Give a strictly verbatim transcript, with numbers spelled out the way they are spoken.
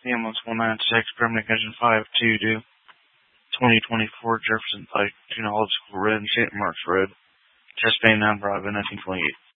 C M S one nine six, permanent condition five two due twenty twenty-four Jefferson Pike, Junior Olive School Road, Saint Mark's Road, Chesapeake, Mount Broadbent, nineteen twenty-eight.